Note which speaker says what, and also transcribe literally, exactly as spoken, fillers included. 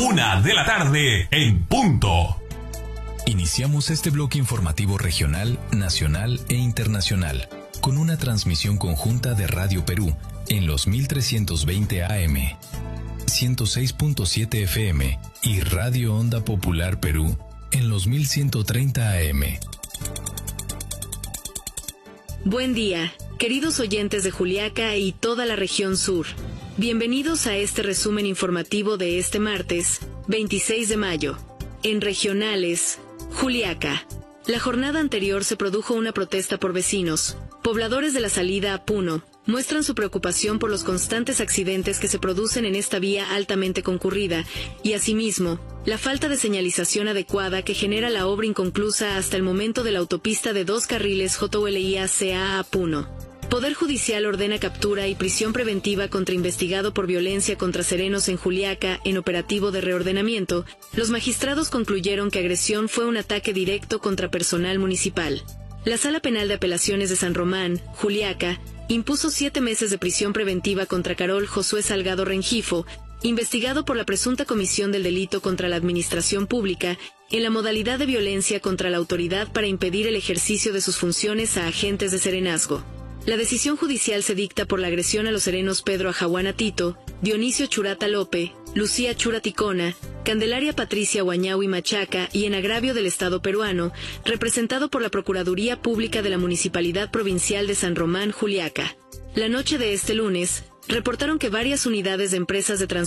Speaker 1: Una de la tarde en punto.
Speaker 2: Iniciamos este bloque informativo regional, nacional e internacional con una transmisión conjunta de Radio Perú en los mil trescientos veinte A M, ciento seis punto siete F M y Radio Onda Popular Perú en los mil ciento treinta A M.
Speaker 3: Buen día, queridos oyentes de Juliaca y toda la región sur. Bienvenidos a este resumen informativo de este martes, veintiséis de mayo. En regionales, Juliaca. La jornada anterior se produjo una protesta por vecinos. Pobladores de la salida a Puno muestran su preocupación por los constantes accidentes que se producen en esta vía altamente concurrida y, asimismo, la falta de señalización adecuada que genera la obra inconclusa hasta el momento de la autopista de dos carriles J U L I A C A a Puno. Poder Judicial ordena captura y prisión preventiva contra investigado por violencia contra serenos en Juliaca en operativo de reordenamiento. Los magistrados concluyeron que agresión fue un ataque directo contra personal municipal. La Sala Penal de Apelaciones de San Román, Juliaca, impuso siete meses de prisión preventiva contra Carol Josué Salgado Rengifo, investigado por la presunta comisión del delito contra la administración pública en la modalidad de violencia contra la autoridad para impedir el ejercicio de sus funciones a agentes de serenazgo. La decisión judicial se dicta por la agresión a los serenos Pedro Ajahuana Tito, Dionisio Churata Lope, Lucía Churaticona, Candelaria Patricia Guañahui Machaca y en agravio del Estado peruano, representado por la Procuraduría Pública de la Municipalidad Provincial de San Román, Juliaca. La noche de este lunes, reportaron que varias unidades de empresas de transporte